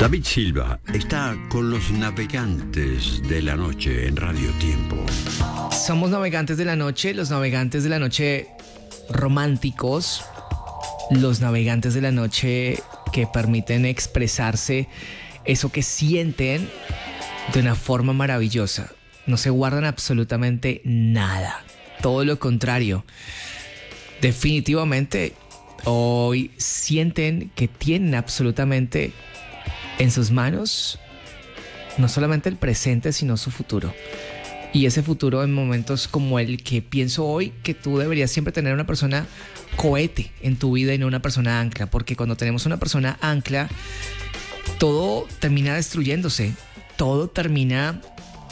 David Silva está con los navegantes de la noche en Radio Tiempo. Somos navegantes de la noche, los navegantes de la noche románticos, los navegantes de la noche que permiten expresarse eso que sienten de una forma maravillosa. No se guardan absolutamente nada, todo lo contrario. Definitivamente hoy sienten que tienen absolutamente en sus manos no solamente el presente, sino su futuro. Y ese futuro en momentos como el que pienso hoy, que tú deberías siempre tener una persona cohete en tu vida y no una persona ancla, porque cuando tenemos una persona ancla, todo termina destruyéndose, todo termina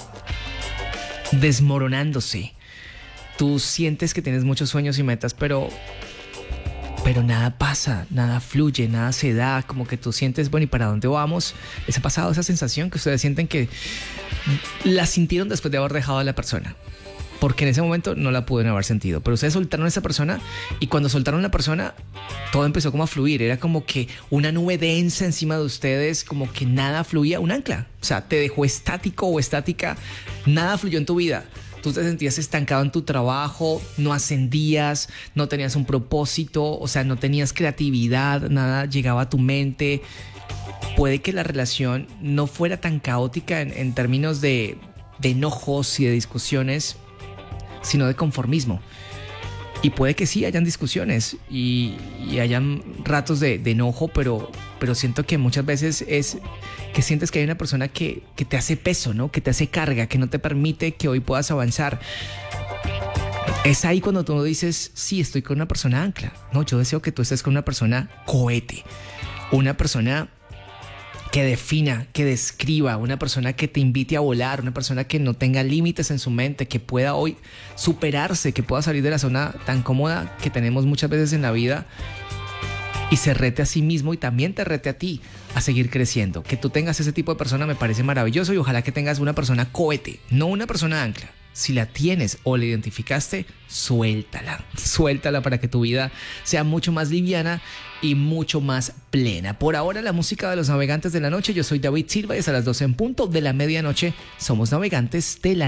desmoronándose. Tú sientes que tienes muchos sueños y metas, pero nada pasa, nada fluye, nada se da, como que tú sientes, bueno, ¿y para dónde vamos? ¿Les ha pasado esa sensación que ustedes sienten que la sintieron después de haber dejado a la persona? Porque en ese momento no la pudieron haber sentido, pero ustedes soltaron a esa persona y cuando soltaron a la persona todo empezó como a fluir, era como que una nube densa encima de ustedes, como que nada fluía, un ancla, o sea, te dejó estático o estática, nada fluyó en tu vida. Tú te sentías estancado en tu trabajo, no ascendías, no tenías un propósito, o sea, no tenías creatividad, nada llegaba a tu mente. Puede que la relación no fuera tan caótica en términos de enojos y de discusiones, sino de conformismo. Y puede que sí hayan discusiones y hayan ratos de enojo, pero siento que muchas veces es que sientes que hay una persona que te hace peso, ¿no? Que te hace carga, que no te permite que hoy puedas avanzar. Es ahí cuando tú dices, sí, estoy con una persona ancla. No, yo deseo que tú estés con una persona cohete, una persona que defina, que describa, una persona que te invite a volar, una persona que no tenga límites en su mente, que pueda hoy superarse, que pueda salir de la zona tan cómoda que tenemos muchas veces en la vida y se rete a sí mismo y también te rete a ti a seguir creciendo. Que tú tengas ese tipo de persona me parece maravilloso y ojalá que tengas una persona cohete, no una persona ancla. Si la tienes o la identificaste, suéltala para que tu vida sea mucho más liviana y mucho más plena. Por ahora, la música de los navegantes de la noche. Yo soy David Silva y hasta las 12 en punto de la medianoche somos navegantes de la